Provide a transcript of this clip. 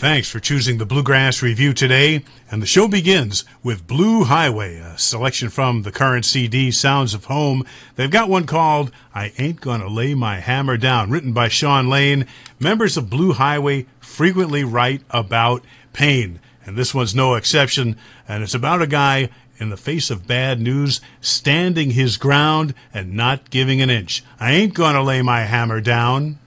Thanks for choosing the Bluegrass Review today. And the show begins with Blue Highway, a selection from the current CD, Sounds of Home. They've got one called I Ain't Gonna Lay My Hammer Down, written by Sean Lane. Members of Blue Highway frequently write about pain, and this one's no exception. And it's about a guy in the face of bad news, standing his ground and not giving an inch. I ain't gonna lay my hammer down.